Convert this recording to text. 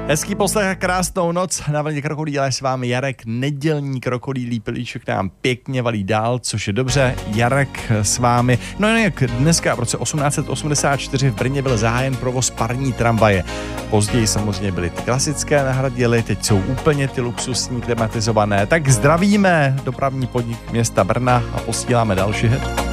Hezký poslech a krásnou noc. Na vlně Krokodýla je s vámi Jarek. Nedělní krokodýlí pilíček nám pěkně valí dál, což je dobře. Jarek s vámi. No jinak dneska v roce 1884 v Brně byl zahájen provoz parní tramvaje. Později samozřejmě byly ty klasické, nahradily, teď jsou úplně ty luxusní klimatizované. Tak zdravíme dopravní podnik města Brna a posíláme další hit.